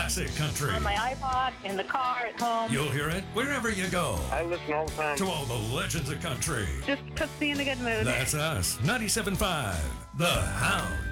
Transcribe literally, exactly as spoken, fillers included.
classic country. On my iPod, in the car, at home. You'll hear it wherever you go. I listen all the time. To all the legends of country. Just puts me in a good mood. That's us. ninety-seven point five, The Hound.